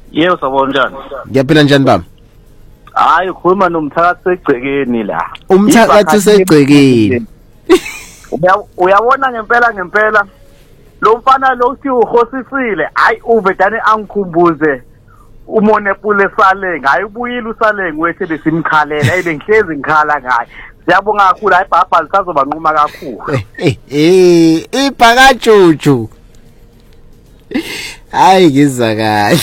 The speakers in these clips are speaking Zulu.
Yebo sabona njani? Ngiyaphila njani baba? Hayi ukhuluma nomthakathi segcekeni la. Umthakathi segcekeni. Uyabona ngempela lo mfana lo uthi uhosisile hayi uvedane angikhumbuze umonepule Saleng hayi ubuyile uSaleng wethu besimkhalela ebengihlezi ngikhala ngaye. Siyabonga kakhulu hayi baba lisazoba nquma kakhulu. Ibhakajuju. Hayi ngizwa kahle.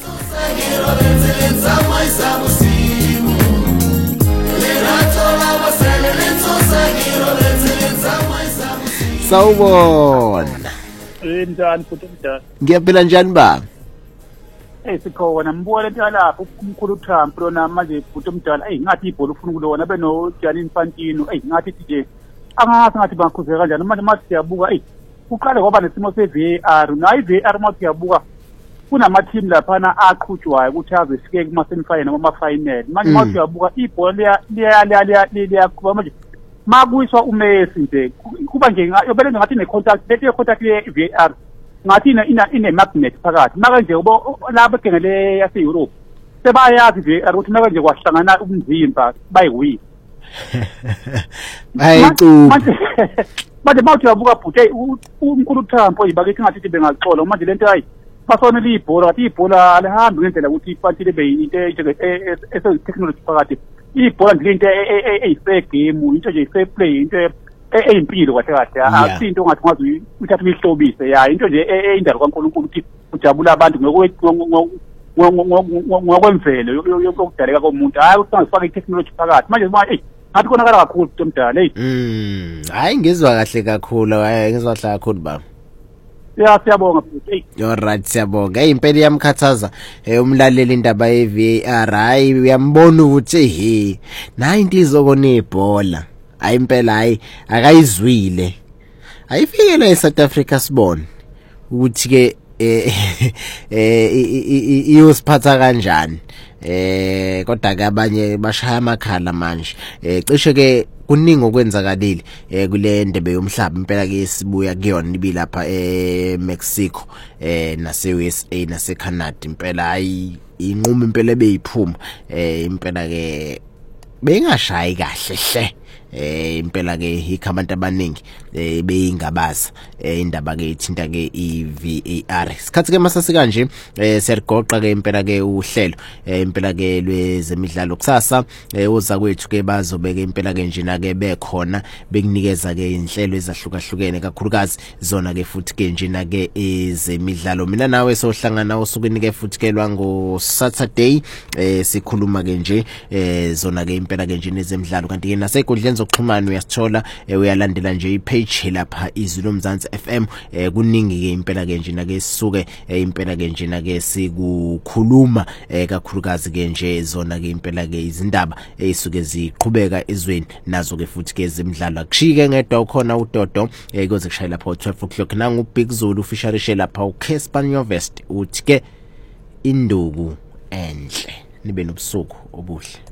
Sawubona. Njani futhi njani? Ngiyaphila njani baba? Sikhona mbuka lento lapho umkhulu Trump lona manje futhi umdala ngathi ibhola ufuna kulona beno Gianni Infantino ngathi nje angathi ngathi bangakhuzeka kanjani manje mathi siyabuka uqale kwaba nesimo se-VAR nayo i-VAR mathi siyabuka kunama team laphana aqhutshwayo ukuthi azifike kuma semifinal noma ama final manje mathi siyabuka ibhola liyaqhuba manje makuyiswa uMessi nje kuba nje yobele ngathi ne-contact lethi contact ye-VAR ngathi ine magnet phakathi manje labo egengele yase Europe sebayazi nje ukuthi manje kwahlangana umzimba bayiwini hayicuba manje mawuthi uyabuka bhuti umkhulu Trump oyibakithi ngathi bengaxola manje lento hayi basonela ibhola ngathi ibhola lihambi ngendlela ukuthi ifanele ibe into ese-technology phakathi ibhola nje into eyi-fair game into nje i-fair play into eyimpilo kahle kahle akusinto ongathi ungazi uthathe uyihlobise ya into nje eyindalo kaNkulunkulu ukuthi ujabula abantu ngokwemvelo yokudaleka komuntu hayi ukuthi angifake i-technology phakathi manje ngathi konakala kakhulu mdala hayi ngizwa kahle kakhulu ngizwa kahle kakhulu baba. Ya siyabonga futhi. Alright siyabonga. Impela iyamkhathaza umlaleli indaba ye-VAR hayi uyambona ukuthi nayi into izokona ibhola. Hayi impela hayi akayizwile. Ayifikele eSouth Africa sibone ukuthi ke iyosiphatha kanjani. Kodwa ke abanye bashaya amakhala manje. Cishe ke kuningi okwenzakalile kule ndebe yomhlaba impela ke sibuya kuyona ibi lapha eMexico nase-USA nase-Canada impela hayi inqumo impela beyiphuma impela ke bengashayi kahle hle impela ke ikho abantu abaningi beyingabaza indaba ke ithinta ke i-VAR sikhathi ke masasi kanje siyarigoqa ke impela ke uhlelo impela ke lwezemidlalo kusasa uza kwethu ke bazobeka impela ke njena ke bekhona bekunikeza ke inhlelo ezahlukahlukene kakhulukazi zona ke futhi ke njena ke ezemidlalo mina nawe sohlangana osukwini ke futhi ke lwango Saturday sikhuluma ke nje zona ke impela ke njena ezemidlalo kanti ke nasekudleni zokuxhumana uyasithola uyalandela nje ipage lapha iZulu Mzansi FM kuningi ke impela ke njena ke sisuke impela ke njena ke sikukhuluma kakhulukazi ke nje zona ke impela ke izindaba ezisuke ziqhubeka ezweni nazo ke futhi ke ezemidlalo akushike ngedwa khona uDodo koze kushaya lapha 12 o'clock nangu Big Zulu ufisharishe lapha uKespanyo West uthi ke induku enhle nibe nobusuku obuhle.